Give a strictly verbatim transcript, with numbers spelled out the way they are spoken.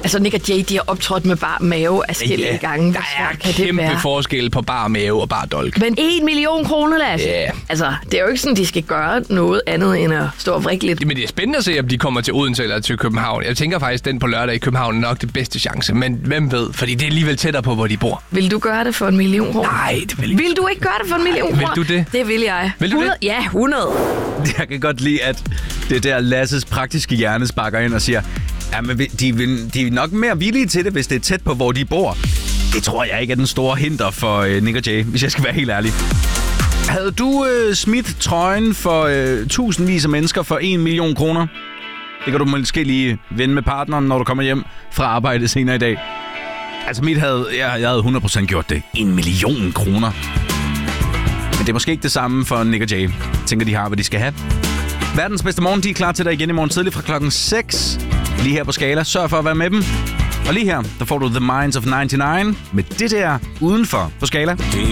Altså, Nick og Jay, de har optrådt med bar mave af forskellige Ja, gange. der er kan kæmpe det være? forskel på bar mave og bar dolk. Men en million kroner, Lasse. Ja. Altså, det er jo ikke sådan, de skal gøre noget andet end at stå og vrikke lidt. Men det er spændende at se, om de kommer til Odense eller til København. Jeg tænker faktisk, den på lørdag i København er nok det bedste chance. Men hvem ved? Fordi det er alligevel tættere på, hvor de bor. Vil du gøre det for en million kroner? Nej, det vil jeg ikke. Vil du ikke gøre det for en million kroner? Vil du det? Det vil jeg. Vil du hundrede? det? Ja, hundrede. Jeg kan godt lide, at det er der Lasses praktiske hjerne sparker ind og siger, ja, men de, vil, de er nok mere villige til det, hvis det er tæt på, hvor de bor. Det tror jeg ikke er den store hinder for øh, Nick og Jay, hvis jeg skal være helt ærlig. Havde du øh, smidt trøjen for øh, tusindvis af mennesker for en million kroner? Det kan du måske lige vende med partneren, når du kommer hjem fra arbejde senere i dag. Altså mit havde, jeg, jeg havde hundrede procent gjort det. En million kroner. Men det er måske ikke det samme for Nick og Jay. Jeg tænker, de har, hvad de skal have. Verdens bedste morgen, de er klar til dig igen i morgen tidlig fra klokken seks. Lige her på Skala. Sørg for at være med dem. Og lige her, der får du The Minds of nioghalvfems med det der udenfor på Skala.